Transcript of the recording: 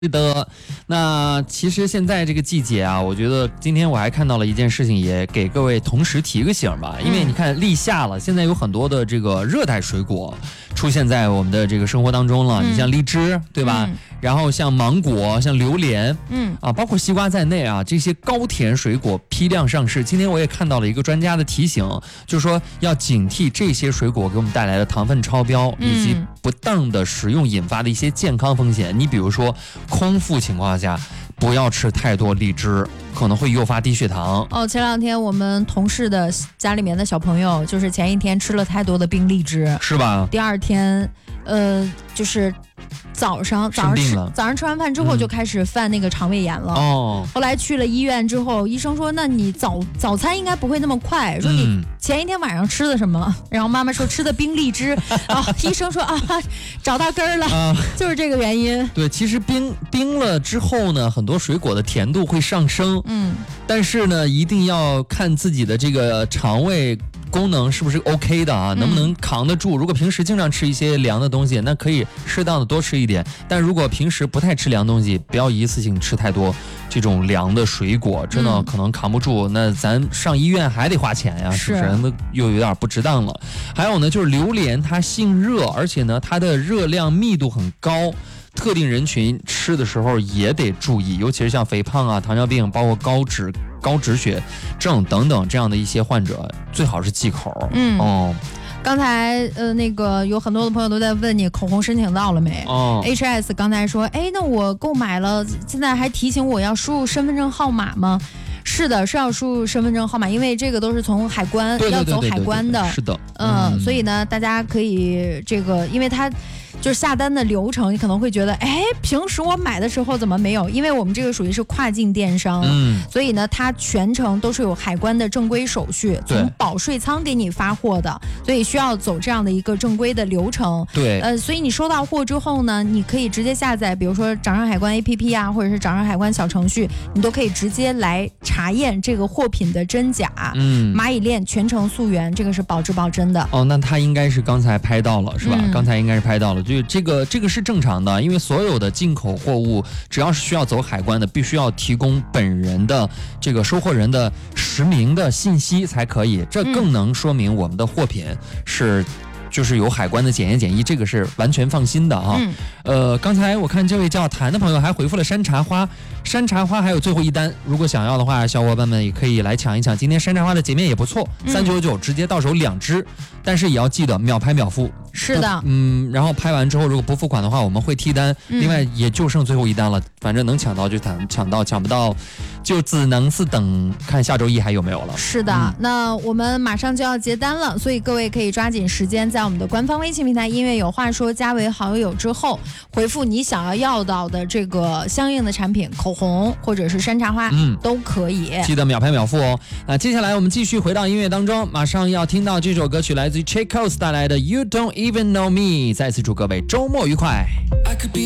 是的，那其实现在这个季节啊，我觉得今天我还看到了一件事情，也给各位同时提个醒吧。因为你看立夏了，现在有很多的这个热带水果出现在我们的这个生活当中了。你像荔枝，对吧？然后像芒果、像榴莲，包括西瓜在内啊，这些高甜水果批量上市。今天我也看到了一个专家的提醒，就是说要警惕这些水果给我们带来的糖分超标以及不当的食用引发的一些健康风险。你比如说，空腹情况下不要吃太多荔枝，可能会诱发低血糖。 前两天我们同事的家里面的小朋友，就是前一天吃了太多的冰荔枝， 是吧？ 第二天，就是早上吃完饭之后就开始犯那个肠胃炎了。后来去了医院之后，医生说，那你早餐应该不会那么快，说你前一天晚上吃的什么？然后妈妈说吃的冰荔枝医生说找到根儿了，就是这个原因。 对，其实冰了之后呢，很多水果的甜度会上升，但是呢，一定要看自己的这个肠胃功能是不是 OK 的啊？能不能扛得住？如果平时经常吃一些凉的东西，那可以适当的多吃一点。但如果平时不太吃凉东西，不要一次性吃太多这种凉的水果，真的可能扛不住。那咱上医院还得花钱呀，是不是？那又有点不值当了。还有呢，就是榴莲它性热，而且呢，它的热量密度很高。特定人群吃的时候也得注意，尤其是像肥胖啊、糖尿病，包括高脂血症等等这样的一些患者，最好是忌口。 刚才那个有很多的朋友都在问你口红申请到了没？HS 刚才说，那我购买了，现在还提醒我要输入身份证号码吗？是的，是要输入身份证号码，因为这个都是从海关要走海关的。 是的， 所以呢，大家可以这个，因为它就是下单的流程，你可能会觉得，平时我买的时候怎么没有？因为我们这个属于是跨境电商，所以呢，它全程都是有海关的正规手续，从保税仓给你发货的，所以需要走这样的一个正规的流程。 对， 所以你收到货之后呢，你可以直接下载，比如说掌上海关 APP 啊，或者是掌上海关小程序，你都可以直接来查验这个货品的真假。蚂蚁链全程溯源，这个是保质保真的。 那他应该是刚才拍到了，是吧？刚才应该是拍到了。就这个是正常的，因为所有的进口货物，只要是需要走海关的，必须要提供本人的这个收货人的实名的信息才可以，这更能说明我们的货品就是有海关的检验检疫，这个是完全放心的啊。刚才我看这位叫谭的朋友还回复了山茶花还有最后一单，如果想要的话，小伙伴们也可以来抢一抢。今天山茶花的截面也不错，399直接到手2支，但是也要记得秒拍秒付。 是的， 然后拍完之后如果不付款的话，我们会替单。另外也就剩最后一单了，反正能抢到就抢到，抢不到就只能是等看下周一还有没有了。 是的，那我们马上就要结单了，所以各位可以抓紧时间，在我们的官方微信平台音乐有话说加为好友之后，回复你想要到的这个相应的产品，口红或者是山茶花，都可以。 记得秒拍秒付哦。那接下来我们继续回到音乐当中，马上要听到这首歌曲来自于 Check Coast 带来的 You Don't Even Know Me。再次祝各位周末愉快。